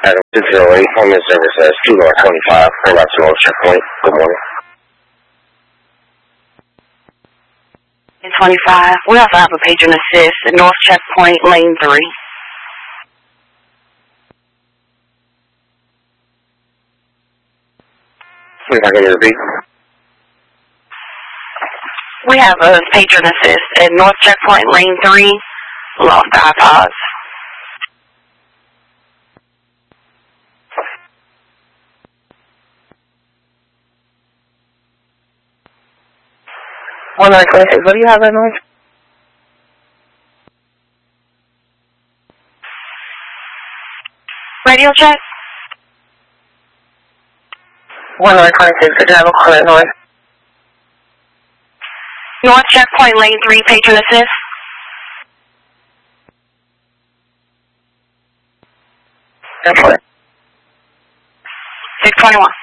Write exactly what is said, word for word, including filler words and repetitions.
Adam six zero eight, home and service as two North twenty-five, Airbox North Checkpoint. Good morning. twenty-five. We also have a patron assist at North Checkpoint, lane three. Please, I can repeat. We have a patron assist at North Checkpoint, lane three. Lost iPods. one nine twenty-six, what do you have that noise? Radio check? one nine twenty-six, did you have a call that noise? North Checkpoint, lane three, patron assist. That's what? six twenty-one.